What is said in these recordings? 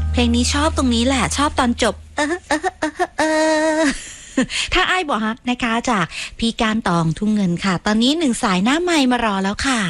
เพลงนี้ชอบตรงนี้แหละชอบตอนจบถ้าอ้ายบอกฮักนะคะจากพี่การตองทุ่งเงินค่ะตอนนี้หนึ่งสายหน้าไมค์มารอแล้วค่ะ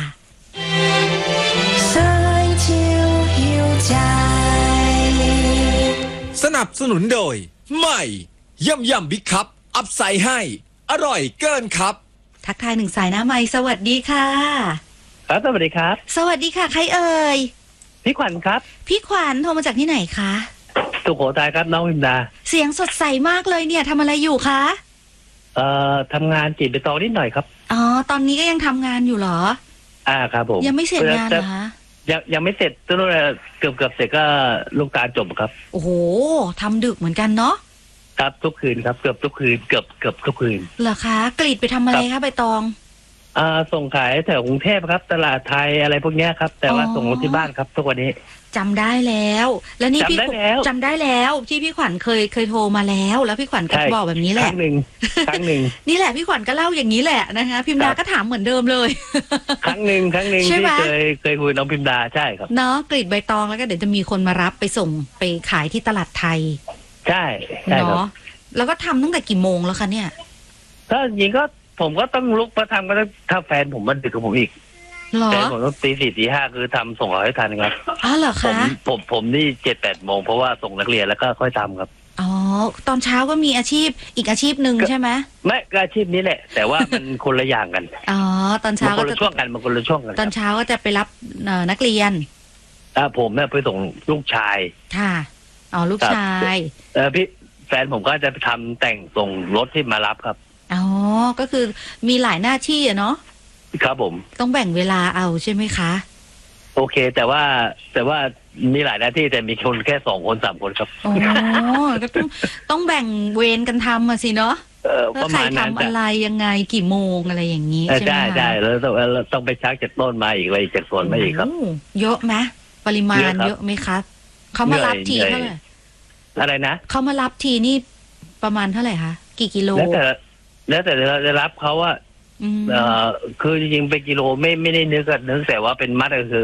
สนับสนุนโดยใหม่ยำบิ๊กคัพอัพไซด์ให้อร่อยเกินครับทักทายหนึ่งสายหน้าไมค์สวัสดีค่ะครับสวัสดีครับสวัสดีค่ะใครเอ่ยพี่ขวัญครับพี่ขวัญโทรมาจากที่ไหนคะสุโขทัยครับน้องวิมดาเสียงสดใสมากเลยเนี่ยทำอะไรอยู่คะทำงานจีบไปตองนิดหน่อยครับอ๋อตอนนี้ก็ยังทำงานอยู่เหรอครับผมยังไม่เสร็จงานเหรอคะยังไม่เสร็จตัวนู้นเกือบเสร็จก็ลูกตาจบครับโอ้โหทำดึกเหมือนกันเนาะครับทุกคืนครับเกือบทุกคืนเกือบทุกคืนเหรอคะกรีดไปทำอะไรคะใบตองส่งขายแถวกรุงเทพครับตลาดไทยอะไรพวกนี้ครับแต่ว่าส่งที่บ้านครับทุกวันนี้จำได้แล้วแล้วนี่พี่จำได้แล้วที่พี่ขวัญเคยโทรมาแล้วพี่ขวัญก็บอกแบบนี้แหละครั้งหนึ่งนี่แหละพี่ขวัญก็เล่าอย่างนี้แหละนะคะพิมดาก็ถามเหมือนเดิมเลยครั้งหนึ่งที่เคยคุยน้องพิมดาใช่ครับเนาะกรีดใบตองแล้วก็เดี๋ยวจะมีคนมารับไปส่งไปขายที่ตลาดไทยใช่เนาะแล้วก็ทำตั้งแต่กี่โมงแล้วคะเนี่ยถ้าจริงก็ผมก็ต้องลุกมาทำก็ต้องถ้าแฟนผมมันดึกกว่าผมอีกแต่ผมต้องตี4 ตี 5คือทำส่งเขาให้ทันครับอ๋อเหรอคะผมนี่7-8 โมงเพราะว่าส่งนักเรียนแล้วก็ค่อยทำครับอ๋อตอนเช้าก็มีอาชีพอีกอาชีพหนึ่งใช่ไหมไม่อาชีพนี้แหละแต่ว่ามันคนละอย่างกันอ๋อตอนเช้าก็จะช่วงกันมันคนละช่วงกันตอนเช้าก็จะไปรับนักเรียนผมเนี่ยไปส่งลูกชายค่ะอ๋อลูกชายพี่แฟนผมก็จะทำแต่งส่งรถที่มารับครับอ๋อก็คือมีหลายหน้าที่อะเนาะครับผมต้องแบ่งเวลาเอาใช่ไหมคะโอเคแต่ว่ามีหลายหน้าที่แต่มีคนแค่2 คน 3 คนครับอ๋อก็ต้องแบ่งเวรกันทำอะสิเนาะประมาณนั้นใครทำอะไรยังไงกี่โมงอะไรอย่างนี้ใช่ไหมได้แล้วต้องไปชักจากต้นมาอีกอะไรจากสวนมาอีกครับเยอะไหมปริมาณเยอะไหมครับเขามารับทีเท่าไหร่อะไรนะเขามารับทีนี่ประมาณเท่าไหร่คะกี่กิโลแล้วแต่จะรับเขาว่าคือจริงๆเป็นกิโลไม่ได้นึกแต่ว่าเป็นมัดก็คือ